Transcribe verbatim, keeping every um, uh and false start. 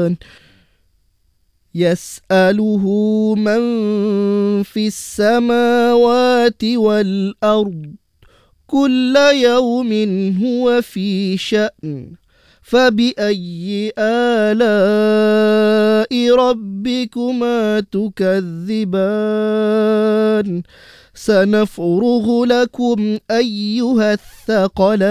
يسأله من في السماوات والأرض كل يوم هو في شأن فبأي آلاء ربكما تكذبان سنفرغ لكم أيها الثقلان